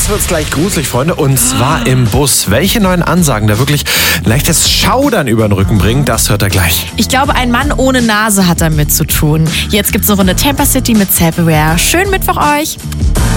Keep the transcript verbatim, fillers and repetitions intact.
Jetzt wird's gleich gruselig, Freunde, und zwar im Bus. Welche neuen Ansagen da wirklich ein leichtes Schaudern über den Rücken bringen, das hört er gleich. Ich glaube, ein Mann ohne Nase hat damit zu tun. Jetzt gibt's eine Runde Tampa City mit Self-Aware. Schönen Mittwoch euch.